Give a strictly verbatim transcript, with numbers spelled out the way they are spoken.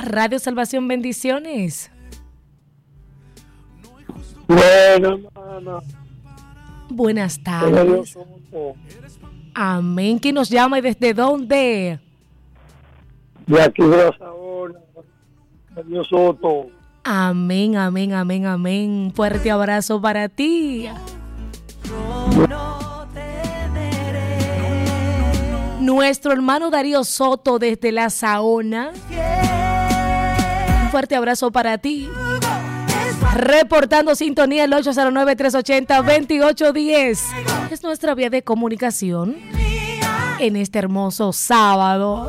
Radio Salvación, bendiciones. Bueno, hermana. Buenas tardes. Amén. ¿Quién nos llama y desde dónde? De aquí de la Saona, Dios Soto. Amén, amén, amén, amén. Fuerte abrazo para ti. Nuestro hermano Darío Soto desde la Saona. Un fuerte abrazo para ti. Reportando sintonía el ocho cero nueve, tres ocho cero, dos ocho uno cero. Es nuestra vía de comunicación en este hermoso sábado.